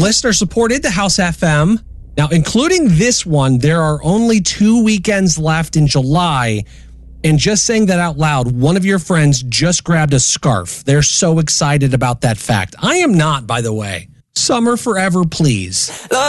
listener supported the House FM. Now, including this one, there are only 2 weekends left in July. And just saying that out loud, one of your friends just grabbed a scarf. They're so excited about that fact. I am not, by the way. Summer forever, please.